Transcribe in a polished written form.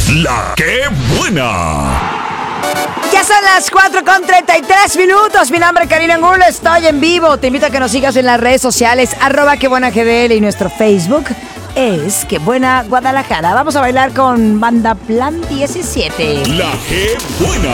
La que buena. Ya son las 4:33. Mi nombre es Karina Angulo, estoy en vivo. Te invito a que nos sigas en las redes sociales, @quebuenagdl, y nuestro Facebook es Que Buena Guadalajara. Vamos a bailar con Banda Plan 17. La que buena.